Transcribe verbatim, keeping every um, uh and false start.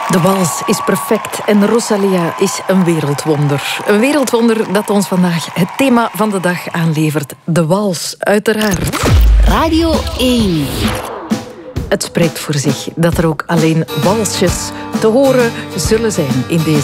De wals is perfect en Rosalia is een wereldwonder. Een wereldwonder dat ons vandaag het thema van de dag aanlevert. De wals, uiteraard. Radio één. Het spreekt voor zich dat er ook alleen walsjes te horen zullen zijn in deze